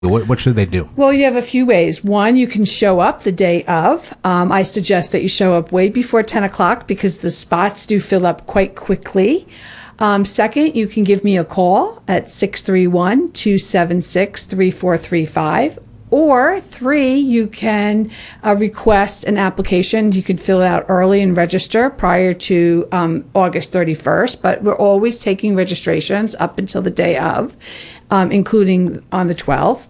What should they do? Well, you have a few ways. One, you can show up the day of. I suggest that you show up way before 10 o'clock because the spots do fill up quite quickly. Second, you can give me a call at 631-276-3435. Or 3, you can request an application. You can fill it out early and register prior to August 31st. But we're always taking registrations up until the day of, including on the 12th.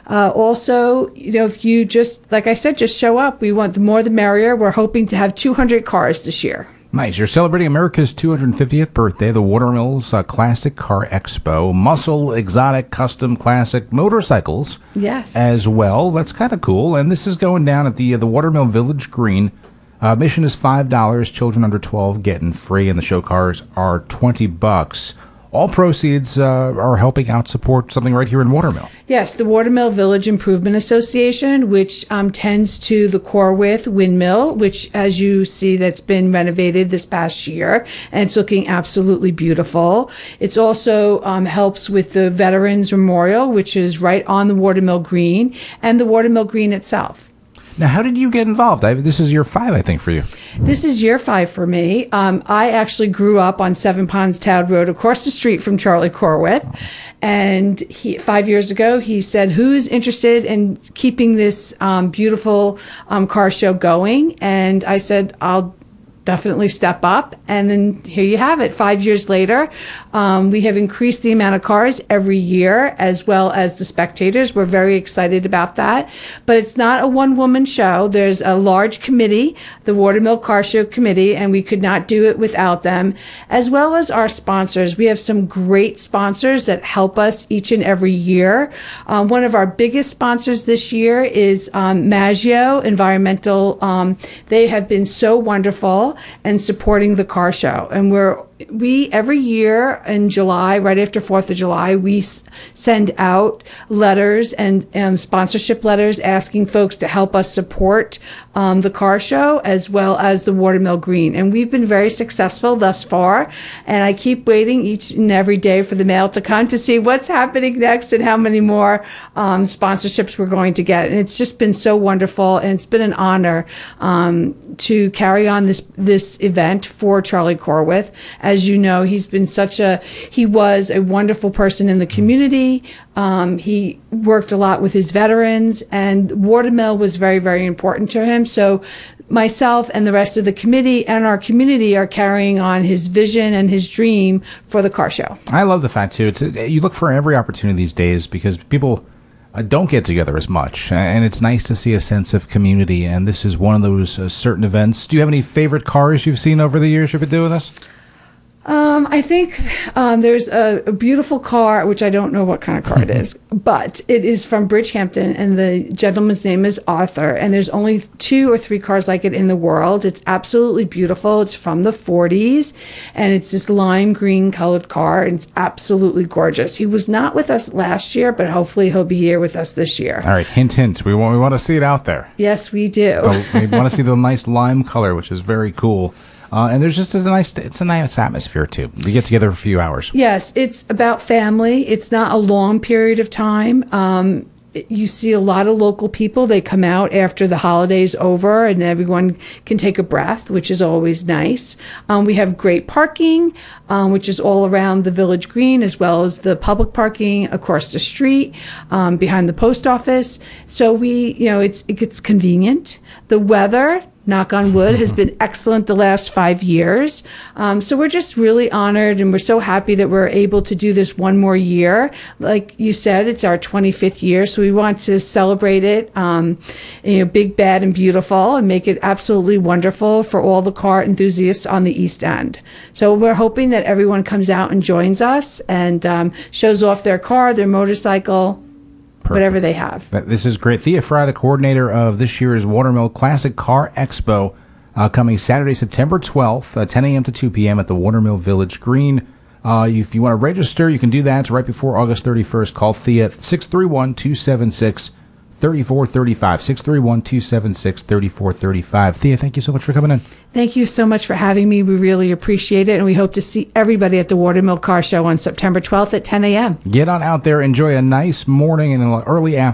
Also, if you just, like I said, just show up. We want the more the merrier. We're hoping to have 200 cars this year. Nice. You're celebrating America's 250th birthday, the Watermills Classic Car Expo. Muscle, exotic, custom, classic motorcycles. Yes. As well. That's kind of cool. And this is going down at the Watermill Village Green. Admission is $5. Children under 12 getting free, and the show cars are $20. All proceeds are helping out support something right here in Watermill. Yes, the Watermill Village Improvement Association, which tends to the Corwith Windmill, which, as you see, that's been renovated this past year, and it's looking absolutely beautiful. It's also helps with the Veterans Memorial, which is right on the Watermill Green, and the Watermill Green itself. Now, how did you get involved? This is year 5, I think, for you. This is year 5 for me. I actually grew up on Seven Ponds Town Road across the street from Charlie Corwith. And 5 years ago, he said, who's interested in keeping this beautiful car show going? And I said, I'll definitely step up. And then here you have it. 5 years later, we have increased the amount of cars every year, as well as the spectators. We're very excited about that. But it's not a one-woman show. There's a large committee, the Watermill Car Show Committee, and we could not do it without them, as well as our sponsors. We have some great sponsors that help us each and every year. One of our biggest sponsors this year is Maggio Environmental. They have been so wonderful and supporting the car show. And we every year in July, right after 4th of July, we send out letters and sponsorship letters asking folks to help us support the car show as well as the Watermill Green. And we've been very successful thus far. And I keep waiting each and every day for the mail to come to see what's happening next and how many more sponsorships we're going to get. And it's just been so wonderful. And it's been an honor to carry on this event for Charlie Corwith. As you know, he was a wonderful person in the community. He worked a lot with his veterans, and Watermill was very, very important to him. So myself and the rest of the committee and our community are carrying on his vision and his dream for the car show. I love the fact, too. You look for every opportunity these days because people don't get together as much, and it's nice to see a sense of community, and this is one of those certain events. Do you have any favorite cars you've seen over the years you've been doing this? I think there's a beautiful car, which I don't know what kind of car it is, but it is from Bridgehampton, and the gentleman's name is Arthur, and there's only 2 or 3 cars like it in the world. It's absolutely beautiful. It's from the 40s, and it's this lime green colored car, and it's absolutely gorgeous. He was not with us last year, but hopefully he'll be here with us this year. All right, hint, hint. We want to see it out there. Yes, we do. We want to see the nice lime color, which is very cool. And there's just it's a nice atmosphere, too. We get together for a few hours. Yes, it's about family. It's not a long period of time. You see a lot of local people. They come out after the holiday's over, and everyone can take a breath, which is always nice. We have great parking, which is all around the Village Green, as well as the public parking across the street, behind the post office. So it's convenient. The weather, knock on wood, has been excellent the last 5 years. So we're just really honored, and we're so happy that we're able to do this one more year. Like you said, it's our 25th year, so we want to celebrate it, big, bad, and beautiful, and make it absolutely wonderful for all the car enthusiasts on the East End. So we're hoping that everyone comes out and joins us and shows off their car, their motorcycle, whatever they have. This is great. Thea Fry, the coordinator of this year's Watermill Classic Car Expo, coming Saturday, September 12th, 10 a.m. to 2 p.m. at the Watermill Village Green. If you want to register, you can do that right before August 31st. Call Thea at 631-276-3435. 3435. 631-276-3435. Thea, thank you so much for coming in. Thank you so much for having me. We really appreciate it. And we hope to see everybody at the Watermill Car Show on September 12th at 10 a.m. Get on out there, enjoy a nice morning and an early afternoon